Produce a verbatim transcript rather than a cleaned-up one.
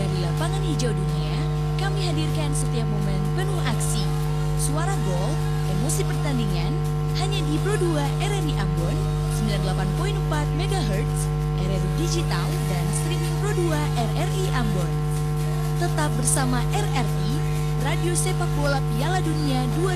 dari lapangan hijau dunia, kami hadirkan setiap momen penuh aksi. Suara gol, emosi pertandingan, hanya di Pro dua R R I Ambon, sembilan puluh delapan koma empat megahertz, R R I Digital, dan streaming Pro dua R R I Ambon. Tetap bersama R R I, Radio Sepak Bola Piala Dunia dua